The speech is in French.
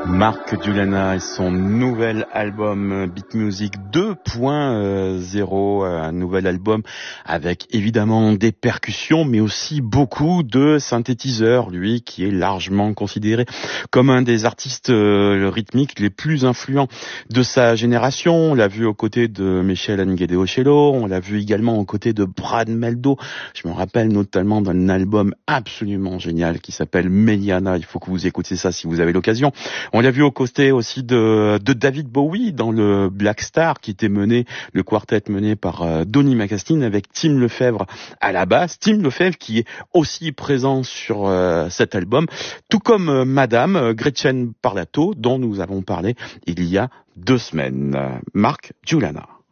Mark Giuliana et son nouvel album Beat Music 2.0, un nouvel album avec évidemment des percussions mais aussi beaucoup de synthétiseurs, lui qui est largement considéré comme un des artistes rythmiques les plus influents de sa génération. On l'a vu aux côtés de Michel Ngedeocello, on l'a vu également aux côtés de Brad Meldo. Je me rappelle notamment d'un album absolument génial qui s'appelle Meliana, il faut que vous écoutiez ça si vous avez l'occasion. On l'a vu aux côtés aussi de David Bowie dans le Black Star qui était le quartet mené par Donny McAstin avec Tim Lefebvre à la basse. Tim Lefebvre qui est aussi présent sur cet album, tout comme Madame Gretchen Parlato dont nous avons parlé il y a 2 semaines. Mark Giuliana.